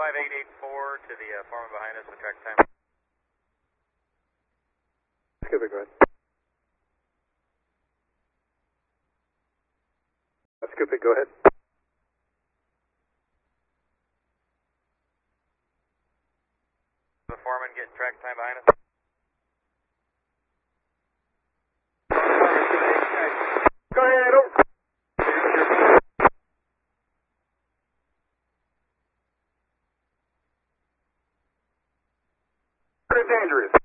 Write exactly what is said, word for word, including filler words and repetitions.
five eight eight four to the uh, foreman behind us with track time. Scuba, go ahead. Scoop it, go ahead. The foreman getting track time behind us. Go ahead, over. Dangerous.